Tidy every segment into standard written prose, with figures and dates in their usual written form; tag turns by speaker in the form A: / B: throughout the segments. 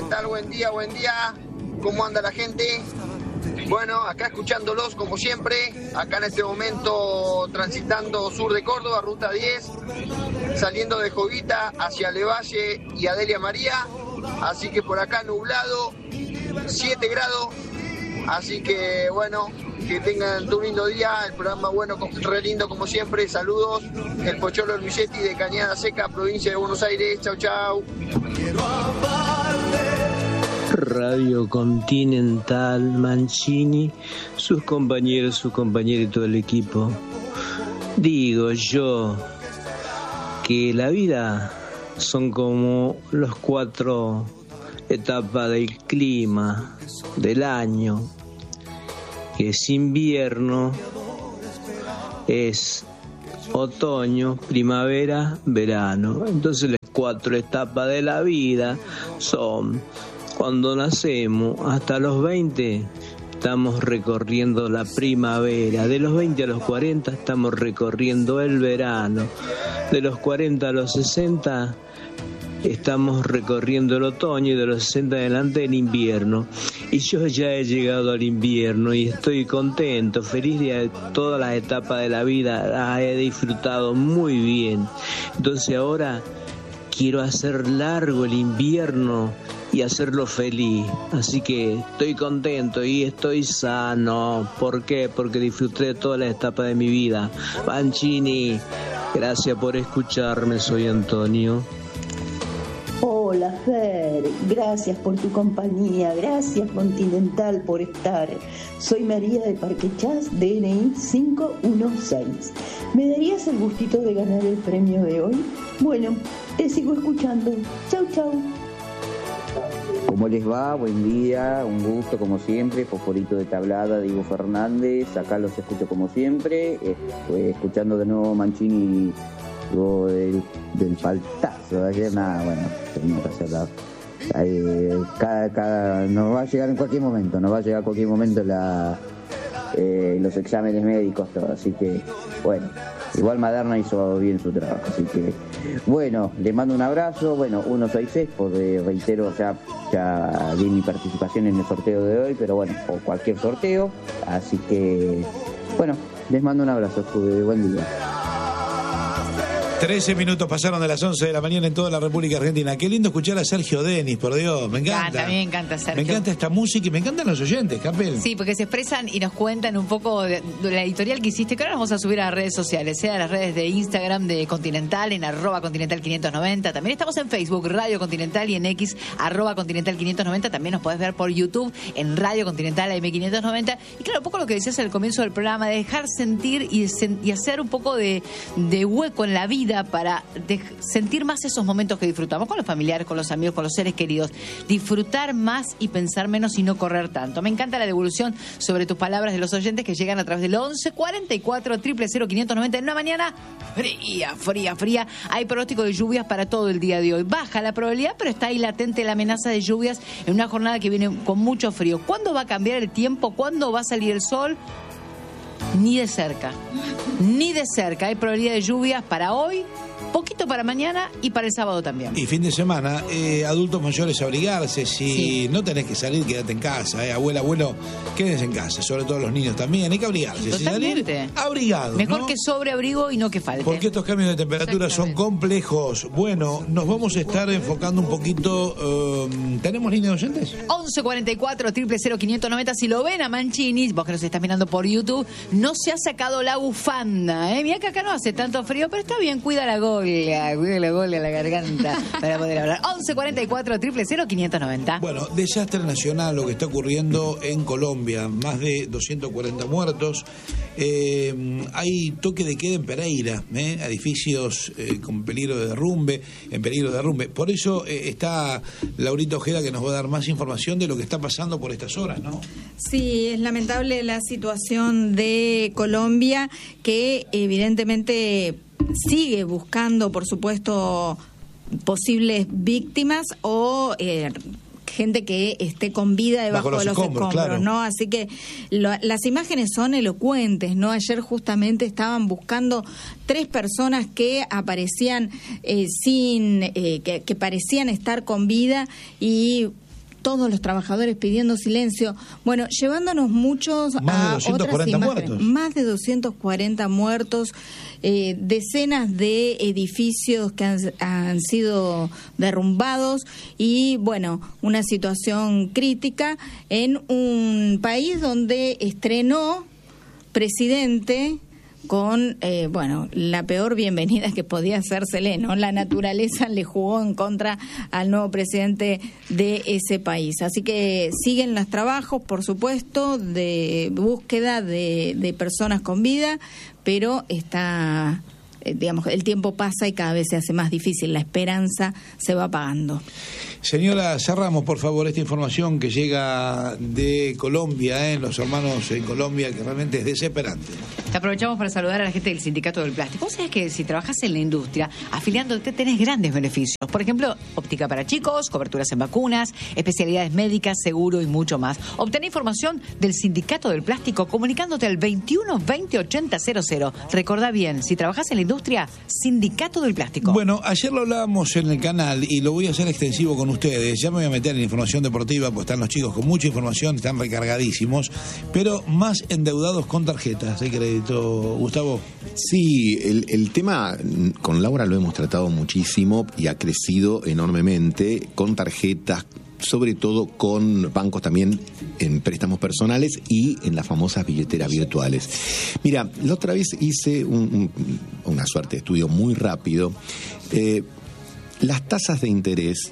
A: tal? Buen día. ¿Cómo anda la gente? Bueno, acá escuchándolos como siempre, acá en este momento transitando sur de Córdoba, ruta 10, saliendo de Jovita hacia Levalle y Adelia María, así que por acá nublado, 7 grados, así que bueno, que tengan un lindo día, el programa bueno, re lindo como siempre, saludos, el Pocholo Luisetti de Cañada Seca, provincia de Buenos Aires, chau.
B: Radio Continental, Mancini, sus compañeros y todo el equipo. Digo yo que la vida son como los 4 etapas del clima del año, que es invierno, es otoño, primavera, verano. Entonces las 4 etapas de la vida son: cuando nacemos hasta los 20 estamos recorriendo la primavera, de los 20 a los 40 estamos recorriendo el verano, de los 40 a los 60 estamos recorriendo el otoño y de los 60 en adelante el invierno. Y yo ya he llegado al invierno y estoy contento, feliz de todas las etapas de la vida, las he disfrutado muy bien. Entonces ahora quiero hacer largo el invierno y hacerlo feliz, así que estoy contento y estoy sano. ¿Por qué? Porque disfruté de todas las etapas de mi vida. Mancini, gracias por escucharme, soy Antonio.
C: Hola Fer, gracias por tu compañía, gracias Continental por estar. Soy María de Parque Chas, DNI 516. ¿Me darías el gustito de ganar el premio de hoy? Bueno, te sigo escuchando. Chau.
D: ¿Cómo les va? Buen día, un gusto como siempre, Fosforito de Tablada, Diego Fernández, acá los escucho como siempre, escuchando de nuevo Mancini luego del faltazo de ayer, nada, bueno, tenemos que hacerla. Nos va a llegar en cualquier momento, los exámenes médicos, todo, así que, bueno, igual Maderna hizo bien su trabajo, así que, bueno, les mando un abrazo, 166, porque reitero, ya di mi participación en el sorteo de hoy, pero bueno, o cualquier sorteo, así que, bueno, les mando un abrazo, buen día.
E: 13 minutos pasaron de las 11 de la mañana en toda la República Argentina. Qué lindo escuchar a Sergio Denis, por Dios, me encanta.
F: A mí me encanta Sergio.
E: Me encanta esta música y me encantan los oyentes, Capel.
F: Sí, porque se expresan y nos cuentan un poco de la editorial que hiciste, que ahora vamos a subir a las redes sociales, a las redes de Instagram de Continental, en @Continental590. También estamos en Facebook, Radio Continental, y en X, @Continental590. También nos podés ver por YouTube, en Radio Continental AM590. Y claro, un poco lo que decías al comienzo del programa, de dejar sentir y hacer un poco de hueco en la vida para sentir más esos momentos que disfrutamos con los familiares, con los amigos, con los seres queridos. Disfrutar más y pensar menos y no correr tanto. Me encanta la devolución sobre tus palabras de los oyentes que llegan a través del 11 44 000 590 en una mañana fría. Hay pronóstico de lluvias para todo el día de hoy. Baja la probabilidad, pero está ahí latente la amenaza de lluvias en una jornada que viene con mucho frío. ¿Cuándo va a cambiar el tiempo? ¿Cuándo va a salir el sol? Ni de cerca. Hay probabilidad de lluvias para hoy, poquito para mañana y para el sábado también.
E: Y fin de semana, adultos mayores abrigarse. Si no tenés que salir, quédate en casa. Abuelo, quédense en casa. Sobre todo los niños también. Hay que abrigarse.
F: Totalmente.
E: Si salir, abrigados.
F: Mejor,
E: ¿no?
F: que sobre abrigo y no que falte.
E: Porque estos cambios de temperatura son complejos. Bueno, nos vamos a estar enfocando un poquito. ¿Tenemos línea de oyentes?
F: 11 44 000 590. Si lo ven a Mancini, vos que nos estás mirando por YouTube, no se ha sacado la bufanda. Mirá que acá no hace tanto frío, pero está bien, cuida la gola a la garganta para poder hablar. 11 44 000 590.
E: Bueno, desastre nacional lo que está ocurriendo en Colombia. Más de 240 muertos. Hay toque de queda en Pereira, edificios con peligro de derrumbe, Por eso está Laurita Ojeda, que nos va a dar más información de lo que está pasando por estas horas, ¿no?
G: Sí, es lamentable la situación de Colombia, que evidentemente sigue buscando, por supuesto, posibles víctimas o gente que esté con vida debajo de los escombros, claro. ¿No? Así que las imágenes son elocuentes, ¿no? Ayer justamente estaban buscando 3 personas que aparecían que parecían estar con vida, y todos los trabajadores pidiendo silencio. Bueno, llevándonos muchos a otras imágenes. Más de 240 muertos, decenas de edificios que han sido derrumbados y, bueno, una situación crítica en un país donde estrenó presidente con, la peor bienvenida que podía hacérsele, ¿no? La naturaleza le jugó en contra al nuevo presidente de ese país. Así que siguen los trabajos, por supuesto, de búsqueda de personas con vida, pero está... el tiempo pasa y cada vez se hace más difícil, la esperanza se va apagando.
E: Señora, cerramos por favor esta información que llega de Colombia, los hermanos en Colombia, que realmente es desesperante.
F: Te aprovechamos para saludar a la gente del Sindicato del Plástico. Vos sabés que si trabajas en la industria, afiliándote tenés grandes beneficios. Por ejemplo, óptica para chicos, coberturas en vacunas, especialidades médicas, seguro y mucho más. Obtén información del Sindicato del Plástico comunicándote al 21 20 80 00. Recordá bien, si trabajas en la industria, Sindicato del Plástico.
E: Bueno, ayer lo hablábamos en el canal y lo voy a hacer extensivo con ustedes. Ya me voy a meter en información deportiva, pues están los chicos con mucha información, están recargadísimos, pero más endeudados con tarjetas de crédito. Gustavo.
H: Sí, el tema con Laura lo hemos tratado muchísimo y ha crecido enormemente con tarjetas, sobre todo con bancos también en préstamos personales y en las famosas billeteras virtuales. Mira, la otra vez hice una suerte de estudio muy rápido. Las tasas de interés,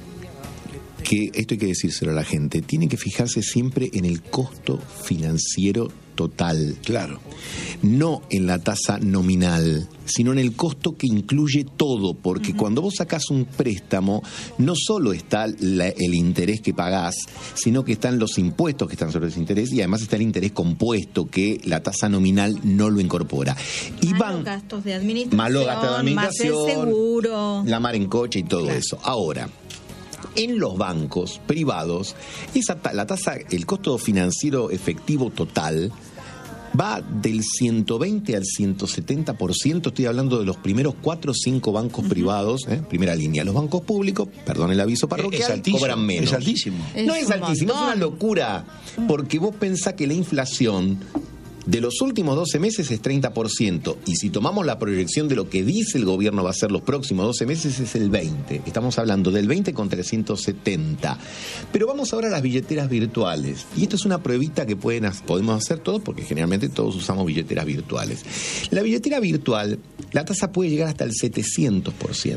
H: que esto hay que decírselo a la gente, tienen que fijarse siempre en el costo financiero total.
E: Claro.
H: No en la tasa nominal, sino en el costo que incluye todo, porque cuando vos sacás un préstamo, no solo está el interés que pagás, sino que están los impuestos que están sobre ese interés y además está el interés compuesto que la tasa nominal no lo incorpora. Y
G: malos gastos de administración, más el seguro,
H: la mar en coche y todo eso. Ahora, en los bancos privados, la tasa, el costo financiero efectivo total va del 120 al 170%. Estoy hablando de los primeros 4 o 5 bancos privados, primera línea. Los bancos públicos, perdón el aviso parroquial, cobran menos.
E: Es altísimo.
H: No es altísimo, es una locura. Porque vos pensás que la inflación de los últimos 12 meses es 30%, y si tomamos la proyección de lo que dice el gobierno va a ser los próximos 12 meses es el 20%. Estamos hablando del 20 con 370. Pero vamos ahora a las billeteras virtuales. Y esto es una pruebita que podemos hacer todos, porque generalmente todos usamos billeteras virtuales. La billetera virtual, la tasa puede llegar hasta el 700%.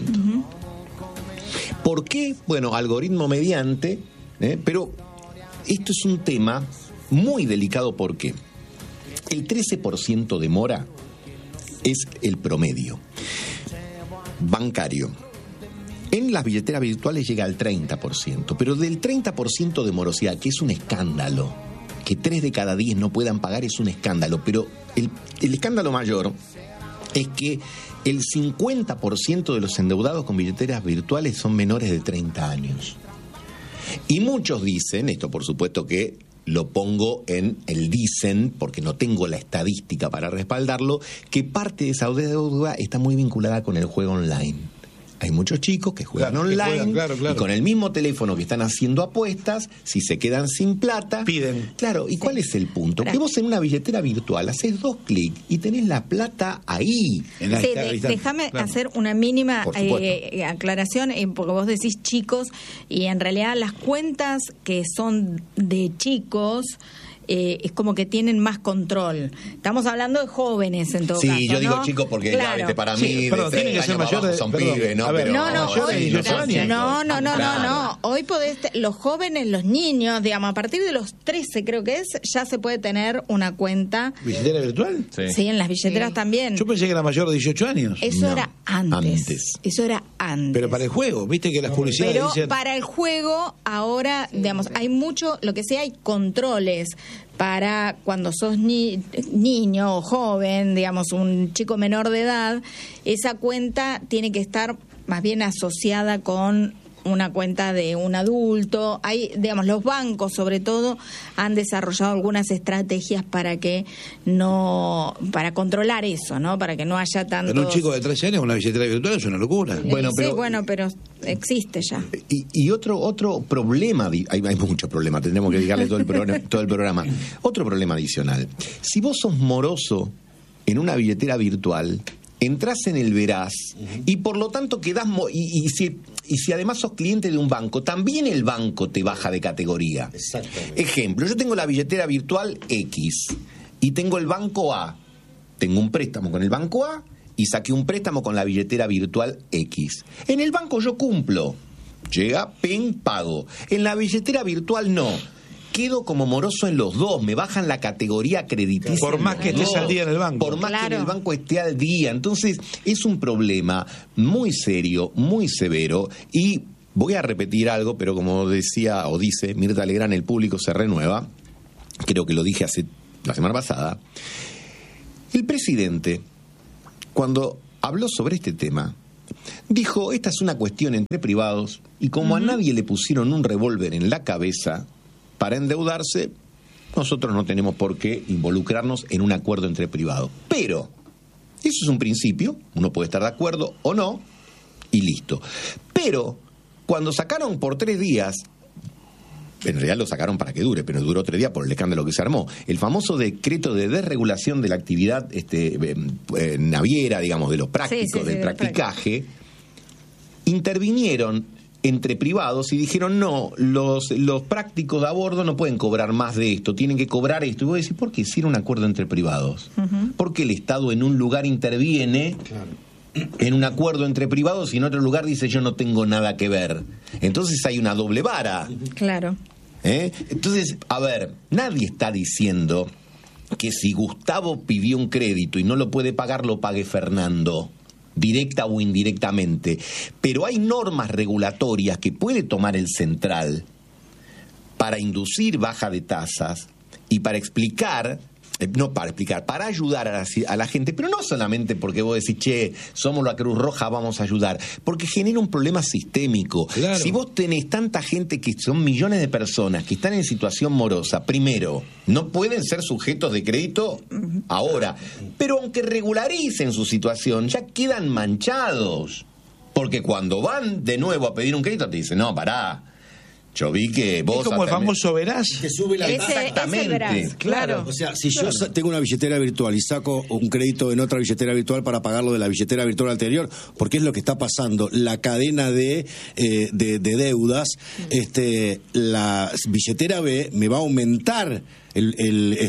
H: ¿Por qué? Bueno, algoritmo mediante, pero esto es un tema muy delicado. ¿Por qué? El 13% de mora es el promedio bancario. En las billeteras virtuales llega al 30%, pero del 30% de morosidad, que es un escándalo, que 3 de cada 10 no puedan pagar, es un escándalo, pero el escándalo mayor es que el 50% de los endeudados con billeteras virtuales son menores de 30 años. Y muchos dicen, esto por supuesto que lo pongo en el dicen, porque no tengo la estadística para respaldarlo, que parte de esa deuda está muy vinculada con el juego online. Hay muchos chicos que juegan online y con el mismo teléfono que están haciendo apuestas, si se quedan sin plata,
E: piden.
H: Claro, ¿y cuál es el punto? Que vos en una billetera virtual haces 2 clics y tenés la plata ahí.
G: Déjame hacer una mínima aclaración, porque vos decís chicos y en realidad las cuentas que son de chicos es como que tienen más control. Estamos hablando de jóvenes en todo caso.
H: Sí, yo digo chicos porque ya, para mí
E: pero tienen que ser mayores,
H: son pibes, ¿no?
E: Ver,
G: No. Hoy podés, los jóvenes, los niños, digamos, a partir de los 13 creo que es, ya se puede tener una cuenta.
E: ¿Billetera virtual?
G: Sí, en las billeteras también.
E: Yo pensé que era mayor de 18 años.
G: Eso era antes. Eso era antes.
E: Pero para el juego, viste que las publicidades
G: pero
E: dicen...
G: para el juego ahora, digamos, hay mucho, lo que sí hay controles para cuando sos niño o joven, digamos, un chico menor de edad, esa cuenta tiene que estar más bien asociada con una cuenta de un adulto. Hay, digamos, los bancos sobre todo han desarrollado algunas estrategias para controlar eso, ¿no? Para que no haya tanto.
E: Pero un chico de 13 años con una billetera virtual es una locura.
G: Pero existe ya.
H: Y otro problema, hay muchos problemas, tendremos que dedicarle todo el programa. Otro problema adicional. Si vos sos moroso en una billetera virtual, entrás en el Veraz y por lo tanto quedás... Y si además sos cliente de un banco, también el banco te baja de categoría.
I: Exactamente.
H: Ejemplo, yo tengo la billetera virtual X y tengo el banco A. Tengo un préstamo con el banco A y saqué un préstamo con la billetera virtual X. En el banco yo cumplo. Llega, pago. En la billetera virtual no. Quedo como moroso en los dos, me bajan la categoría crediticia.
E: Por más que estés al día en el banco.
H: Por más que en el banco esté al día. Entonces, es un problema muy serio, muy severo. Y voy a repetir algo, pero como decía o dice Mirta Legrand, el público se renueva. Creo que lo dije la semana pasada. El presidente, cuando habló sobre este tema, dijo, esta es una cuestión entre privados, y como a nadie le pusieron un revólver en la cabeza para endeudarse, nosotros no tenemos por qué involucrarnos en un acuerdo entre privados. Pero, eso es un principio, uno puede estar de acuerdo o no, y listo. Pero, cuando sacaron por 3 días, en realidad lo sacaron para que dure, pero duró 3 días por el escándalo que se armó, el famoso decreto de desregulación de la actividad naviera, digamos, de los prácticos, del practicaje, intervinieron entre privados y dijeron, no, los prácticos de a bordo no pueden cobrar más de esto, tienen que cobrar esto. Y vos decís, ¿por qué hicieron un acuerdo entre privados? Porque el Estado en un lugar interviene en un acuerdo entre privados y en otro lugar dice, yo no tengo nada que ver. Entonces hay una doble vara.
G: Claro.
H: Entonces, a ver, nadie está diciendo que si Gustavo pidió un crédito y no lo puede pagar, lo pague Fernando, directa o indirectamente. Pero hay normas regulatorias que puede tomar el central para inducir baja de tasas y para explicar, para ayudar a la gente, pero no solamente porque vos decís, che, somos la Cruz Roja, vamos a ayudar, porque genera un problema sistémico.
E: Claro.
H: Si vos tenés tanta gente, que son millones de personas que están en situación morosa, primero, no pueden ser sujetos de crédito ahora, pero aunque regularicen su situación, ya quedan manchados, porque cuando van de nuevo a pedir un crédito te dicen, no, pará, yo vi que vos...
E: Es como el famoso Veraz.
I: Que sube la
H: Exactamente.
G: Veraz, claro.
I: O sea, si yo tengo una billetera virtual y saco un crédito en otra billetera virtual para pagarlo de la billetera virtual anterior, porque es lo que está pasando, la cadena de deudas, la billetera B me va a aumentar el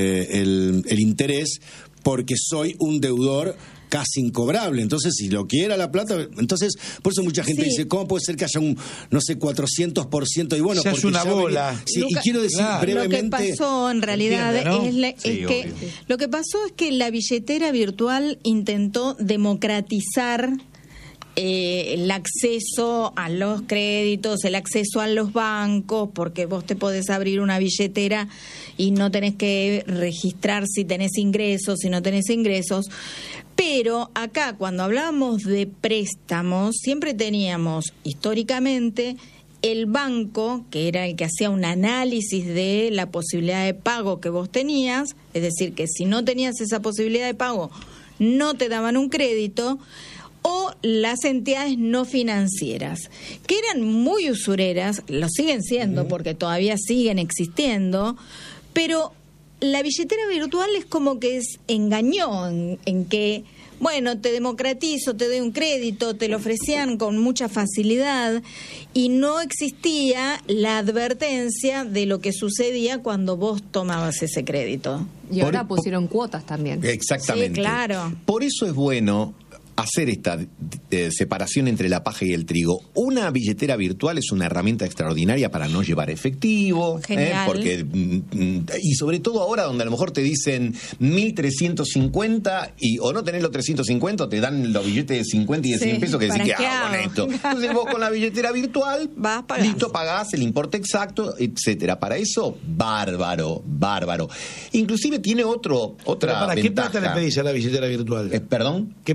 I: interés porque soy un deudor casi incobrable. Entonces, si lo quiera la plata, entonces, por eso mucha gente dice, ¿cómo puede ser que haya un, no sé, 400%? Y bueno,
E: se hace una bola.
I: Y quiero decir brevemente...
G: Lo que pasó en realidad lo que pasó es que la billetera virtual intentó democratizar el acceso a los créditos, el acceso a los bancos, porque vos te podés abrir una billetera y no tenés que registrar si tenés ingresos, si no tenés ingresos. Pero acá, cuando hablábamos de préstamos, siempre teníamos, históricamente, el banco, que era el que hacía un análisis de la posibilidad de pago que vos tenías, es decir, que si no tenías esa posibilidad de pago, no te daban un crédito, o las entidades no financieras, que eran muy usureras, lo siguen siendo porque todavía siguen existiendo, pero la billetera virtual es como que engañó en que, bueno, te democratizo, te doy un crédito, te lo ofrecían con mucha facilidad y no existía la advertencia de lo que sucedía cuando vos tomabas ese crédito.
J: Y ahora pusieron cuotas también.
H: Exactamente.
G: Sí, claro.
H: Por eso es bueno hacer esta separación entre la paja y el trigo. Una billetera virtual es una herramienta extraordinaria para no llevar efectivo, porque y sobre todo ahora donde a lo mejor te dicen 1.350 o no tenés los 350 o te dan los billetes de 50 y de 100 pesos que decís, ¿qué hago con esto? Entonces vos con la billetera virtual, listo, pagás el importe exacto, etcétera. Para eso, bárbaro. Inclusive tiene otra ventaja.
E: ¿Qué plata le pedís a la billetera virtual?
H: ¿Perdón?
E: ¿Qué plata le pedís?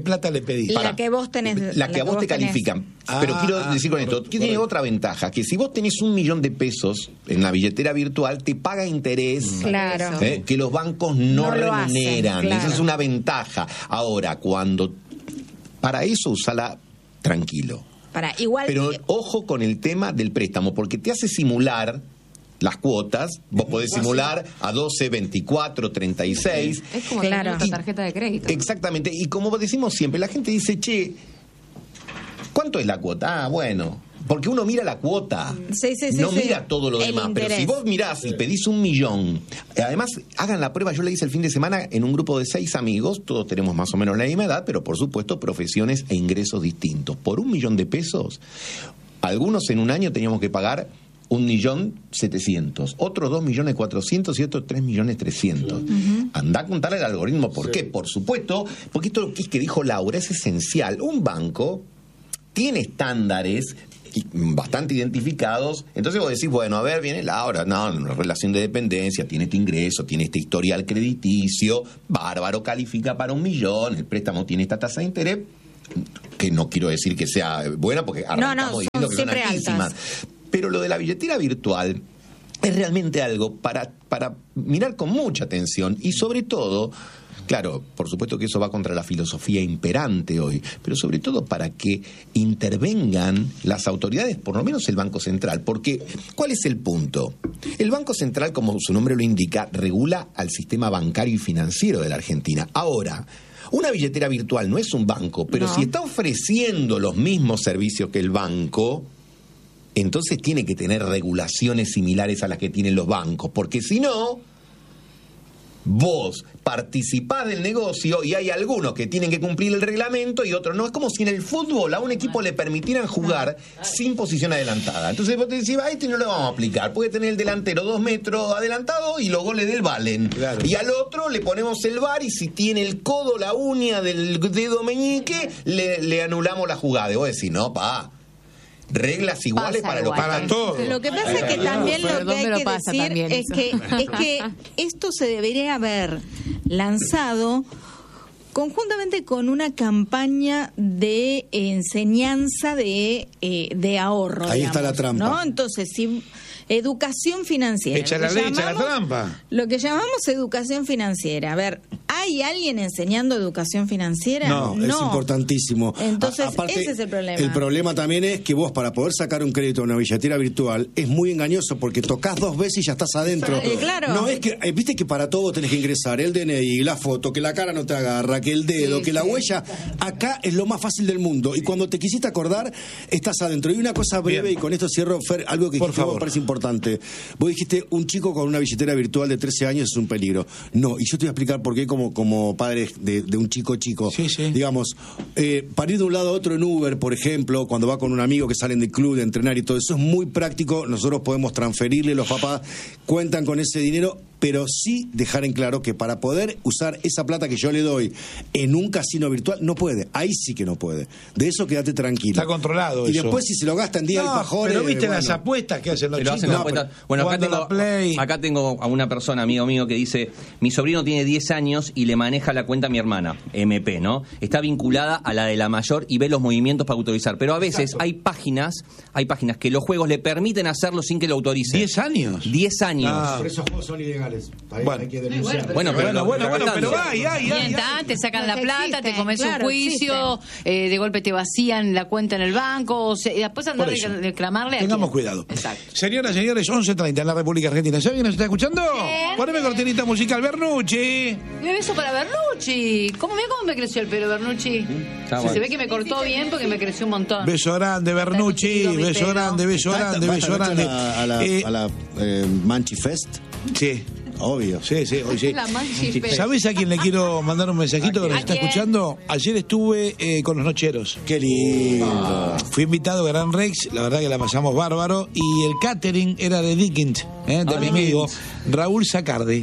E: pedís.
G: La que vos tenés.
H: La que a vos te califican. Pero quiero decir con esto, que tiene otra ventaja, que si vos tenés $1.000.000 en la billetera virtual, te paga interés.
G: Claro.
H: Que los bancos no remuneran.
G: Hacen, claro.
H: Esa es una ventaja. Ahora, para eso usala tranquilo. Pero ojo con el tema del préstamo, porque te hace simular las cuotas. Vos podés simular a 12, 24, 36.
J: Es como tener otra tarjeta de crédito.
H: Exactamente. Y como decimos siempre, la gente dice, che, ¿cuánto es la cuota? Ah, bueno. Porque uno mira la cuota, no mira todo lo demás.
G: Interés.
H: Pero si vos mirás y pedís $1.000.000, además hagan la prueba, yo la hice el fin de semana en un grupo de 6 amigos, todos tenemos más o menos la misma edad, pero por supuesto profesiones e ingresos distintos. Por $1.000.000, algunos en un año teníamos que pagar $1.700.000, otros $2.400.000 y otros $3.300.000. Andá a contar el algoritmo. ¿Por qué? Por supuesto, porque esto que dijo Laura es esencial. Un banco tiene estándares bastante identificados, entonces vos decís, bueno, a ver, viene Laura, no, una relación de dependencia, tiene este ingreso, tiene este historial crediticio, bárbaro, califica para $1.000.000, el préstamo tiene esta tasa de interés, que no quiero decir que sea buena, porque ahora estamos diciendo que son altísimas. Pero lo de la billetera virtual es realmente algo para mirar con mucha atención y sobre todo, claro, por supuesto que eso va contra la filosofía imperante hoy, pero sobre todo para que intervengan las autoridades, por lo menos el Banco Central, porque ¿cuál es el punto? El Banco Central, como su nombre lo indica, regula al sistema bancario y financiero de la Argentina. Ahora, una billetera virtual no es un banco, pero si está ofreciendo los mismos servicios que el banco, entonces tiene que tener regulaciones similares a las que tienen los bancos, porque si no, vos participás del negocio y hay algunos que tienen que cumplir el reglamento y otros no. Es como si en el fútbol a un equipo le permitieran jugar sin posición adelantada. Entonces vos te decís, a este no lo vamos a aplicar. Puede tener el delantero 2 metros adelantado y los goles del valen. Claro. Y al otro le ponemos el VAR y si tiene el codo, la uña del dedo meñique, le anulamos la jugada. Y vos decís, no, reglas iguales para todos.
G: Lo que pasa es que también lo que hay que decir es que esto se debería haber lanzado conjuntamente con una campaña de enseñanza de ahorro.
I: Ahí está la trampa,
G: ¿no? Entonces, si educación financiera.
E: Echa la ley, echa la trampa.
G: Lo que llamamos educación financiera. A ver, ¿hay alguien enseñando educación financiera?
I: No, es importantísimo.
G: Entonces,
I: aparte,
G: ese es el problema.
I: El problema también es que vos, para poder sacar un crédito a una billetera virtual, es muy engañoso porque tocas 2 veces y ya estás adentro.
G: Claro.
I: No es que, viste que para todo tenés que ingresar el DNI, la foto, que la cara no te agarra, que el dedo, que la huella. Acá es lo más fácil del mundo. Y cuando te quisiste acordar, estás adentro. Y una cosa breve, y con esto cierro, Fer, algo que me parece importante. Vos dijiste, un chico con una billetera virtual de 13 años es un peligro. No, y yo te voy a explicar por qué como padre de un chico. Digamos, para ir de un lado a otro en Uber, por ejemplo, cuando va con un amigo que salen del club de entrenar y todo eso, es muy práctico. Nosotros podemos transferirle, los papás cuentan con ese dinero, pero sí dejar en claro que para poder usar esa plata que yo le doy en un casino virtual, no puede. Ahí sí que no puede. De eso quédate tranquilo.
E: Está controlado
I: y
E: eso.
I: después si se lo gasta en 10 alfajores...
E: Pero viste las apuestas que hacen los chicos.
K: Bueno, acá tengo a una persona, amigo mío, que dice, mi sobrino tiene 10 años y le maneja la cuenta a mi hermana, MP, ¿no? Está vinculada a la de la mayor y ve los movimientos para autorizar. Pero a veces hay páginas que los juegos le permiten hacerlo sin que lo autorice.
E: ¿10 años?
K: 10 años.
I: Por esos juegos son ilegales.
E: Bueno,
I: hay que denunciar.
K: Bueno,
F: pero te sacan la plata, te comes un juicio, de golpe te vacían la cuenta en el banco, o sea, y después andar a reclamarle a
E: tengamos cuidado.
F: Exacto.
E: Señoras, señores, 11:30 en la República Argentina. ¿Ya alguien nos está escuchando? Poneme cortinita musical, Bernucci.
F: Un beso para Bernucci. ¿Cómo me creció el pelo, Bernucci? Se ve que me cortó bien porque me creció un montón.
E: Beso grande, Bernucci. Beso grande.
I: A la Manchi Fest.
E: Sí.
I: Obvio.
E: Sí, hoy sí. ¿Sabés a quién le quiero mandar un mensajito que nos está escuchando? Ayer estuve con los Nocheros.
I: Qué lindo.
E: Fui invitado a Gran Rex, la verdad que la pasamos bárbaro. Y el catering era de Dickens, de mi amigo Raúl Sacardi.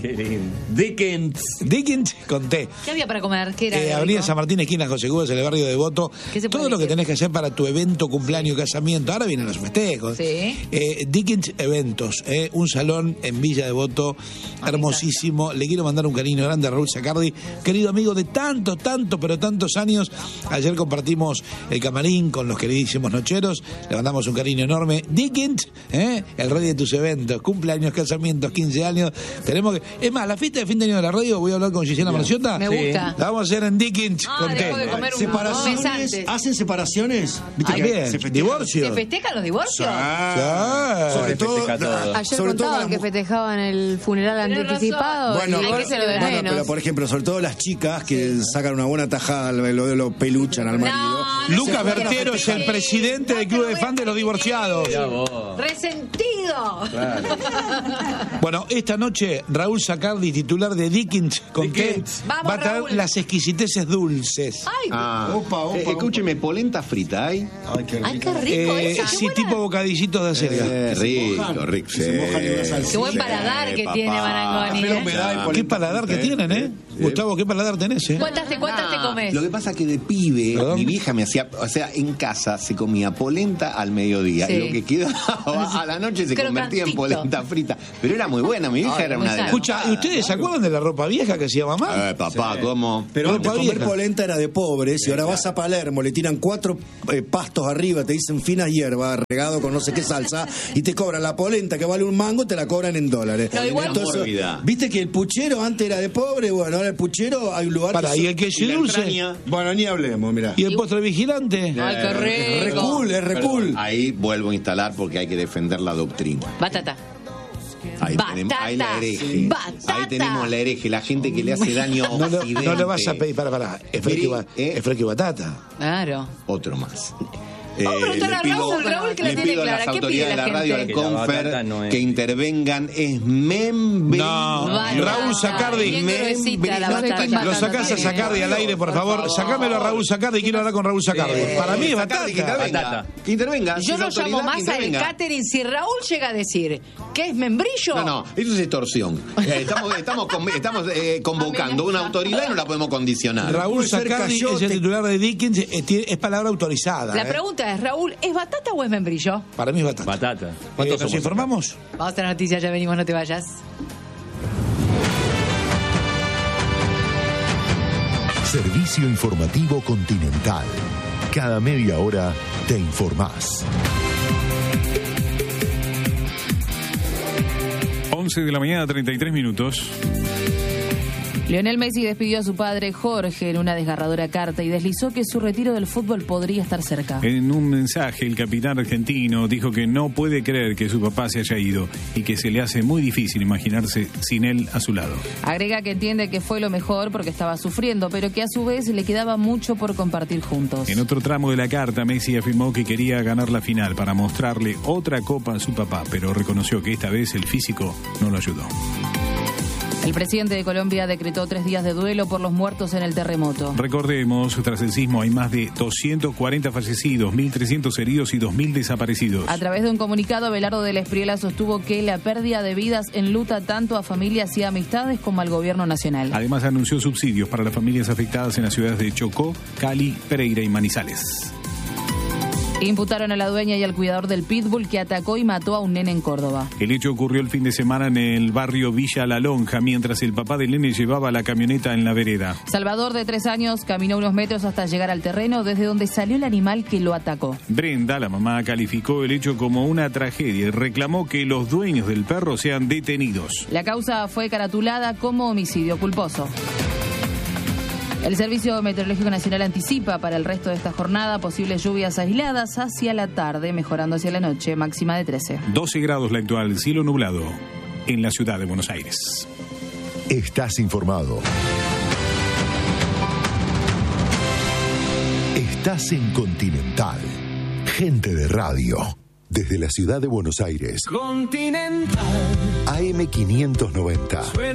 E: Dickens con T.
F: ¿Qué había para comer? ¿Qué era?
E: Avenida San Martín, esquina José Cubas, en el barrio de Devoto. Todo lo que tenés que hacer para tu evento, cumpleaños, casamiento. Ahora vienen los festejos.
F: Sí.
E: Dickens Eventos, un salón en Villa Devoto. hermosísimo. Le quiero mandar un cariño grande a Raúl Sacardi, querido amigo de tantos años. Ayer compartimos el camarín con los queridísimos nocheros. Le mandamos un cariño enorme. Dickens, el rey de tus eventos, cumpleaños, casamientos, 15 años. Tenemos que... Es más, la fiesta de fin de año de la radio, voy a hablar con Gisela Marciota.
F: Me gusta.
E: La vamos a hacer en Dickens. ¿Con qué?
I: Separaciones. ¿Hacen separaciones?
E: ¿Divorcio?
F: ¿Se festejan los divorcios?
I: Sobre todo.
J: Ayer contaban que festejaban el funeral anticipado.
I: Bueno,
J: hay que ser lo de menos.
I: Pero por ejemplo, sobre todo las chicas que sacan una buena tajada, lo peluchan al marido.
E: Lucas Bertiero es el presidente del club de fan de los divorciados.
F: ¡Resentido!
E: Claro. Bueno, esta noche Raúl Sacardi, titular de Dickens, ¿con qué? Va a traer las exquisiteces dulces.
F: Ay,
H: opa. Escúcheme, polenta frita, ¿hay?
F: Ay, qué rico esa.
E: Sí, tipo bocadillitos de acelga.
H: Rico.
F: Qué buen paladar que tiene Marangoni.
E: Qué paladar que tienen, Gustavo, ¿qué paladar tenés,
F: ¿Cuántas te comes?
H: Lo que pasa que de pibe, mi vieja me hacía, o sea, en casa se comía polenta al mediodía, y lo que quedaba a la noche se convertía en polenta frita. Pero era muy buena, mi vieja era una de las...
E: Escucha, ¿y ustedes se acuerdan de la ropa vieja que hacía mamá?
H: Papá, ¿cómo?
I: Pero comer polenta era de pobres, y ahora vas a Palermo, le tiran 4 pastos arriba, te dicen finas hierbas, regado con no sé qué salsa, y te cobran la polenta que vale un mango, te la cobran en dólares.
F: No, igual.
I: Entonces, viste que el puchero antes era de pobre, bueno, ahora el puchero hay un lugar...
E: ¿y el queso dulce?
I: Bueno, ni hablemos, mirá.
E: ¿Y el postre vigilante?
F: Ay, qué rico.
I: Es re cool.
H: Ahí vuelvo a instalar porque hay que defender la doctrina.
F: Batata.
H: Ahí la hereje. Ahí tenemos la hereje, la gente que le hace daño a Occidente.
E: No le vas a pedir, para. Es fresco y batata.
F: Claro.
H: Otro más.
F: Raúl que la tiene
H: pido a
F: clara.
H: las
F: ¿Qué pide
H: autoridades de
F: la
H: la radio,
F: gente?
H: al Confer, que intervengan. Es
E: Raúl Sacardi. Lo sacás a Sacardi al aire, por favor. Sacámelo a Raúl Sacardi, quiero hablar con Raúl Sacardi. Para mí es batata.
H: Que intervenga.
F: Yo no llamo más al catering si Raúl llega a decir que es membrillo.
H: No, eso es extorsión. Estamos convocando una autoridad y no la podemos condicionar.
E: Raúl Sacardi es el titular de Dickens, es palabra autorizada.
F: La pregunta es, Raúl, ¿es batata o es membrillo?
E: Para mí es batata. ¿Nos informamos?
F: Vamos a la noticia, ya venimos, no te vayas.
L: Servicio informativo Continental. Cada media hora te informás.
M: 11 de la mañana, 33 minutos.
J: Lionel Messi despidió a su padre Jorge en una desgarradora carta y deslizó que su retiro del fútbol podría estar cerca.
M: En un mensaje, el capitán argentino dijo que no puede creer que su papá se haya ido y que se le hace muy difícil imaginarse sin él a su lado.
J: Agrega que entiende que fue lo mejor porque estaba sufriendo, pero que a su vez le quedaba mucho por compartir juntos.
M: En otro tramo de la carta, Messi afirmó que quería ganar la final para mostrarle otra copa a su papá, pero reconoció que esta vez el físico no lo ayudó.
J: El presidente de Colombia decretó 3 días de duelo por los muertos en el terremoto.
M: Recordemos, tras el sismo hay más de 240 fallecidos, 1.300 heridos y 2.000 desaparecidos.
J: A través de un comunicado, Abelardo de la Espriella sostuvo que la pérdida de vidas enluta tanto a familias y amistades como al gobierno nacional.
M: Además, anunció subsidios para las familias afectadas en las ciudades de Chocó, Cali, Pereira y Manizales.
J: Imputaron a la dueña y al cuidador del pitbull que atacó y mató a un nene en Córdoba.
M: El hecho ocurrió el fin de semana en el barrio Villa La Lonja, mientras el papá del nene llevaba la camioneta en la vereda.
J: Salvador, de 3 años, caminó unos metros hasta llegar al terreno desde donde salió el animal que lo atacó.
M: Brenda, la mamá, calificó el hecho como una tragedia y reclamó que los dueños del perro sean detenidos.
J: La causa fue caratulada como homicidio culposo. El Servicio Meteorológico Nacional anticipa para el resto de esta jornada posibles lluvias aisladas hacia la tarde, mejorando hacia la noche, máxima de 13.
M: 12 grados la actual, cielo nublado en la ciudad de Buenos Aires.
L: Estás informado. Estás en Continental. Gente de radio. Desde la ciudad de Buenos Aires.
N: Continental.
L: AM 590.